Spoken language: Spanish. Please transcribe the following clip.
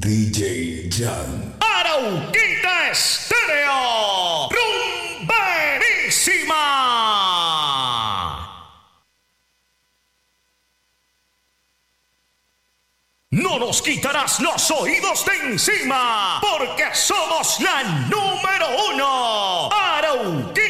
DJ Jan. Arauquita Estéreo. Rumberísima. No nos quitarás los oídos de encima, porque somos la número 1. Arauquita